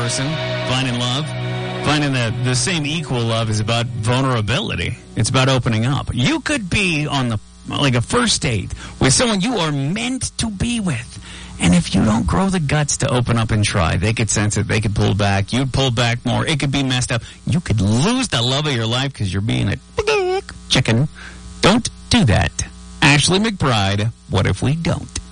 person, finding love, finding the same equal love is about vulnerability. It's about opening up. You could be on a first date with someone you are meant to be with. And if you don't grow the guts to open up and try, they could sense it. They could pull back. You'd pull back more. It could be messed up. You could lose the love of your life because you're being a chicken. Don't do that. Ashley McBride, what if we don't?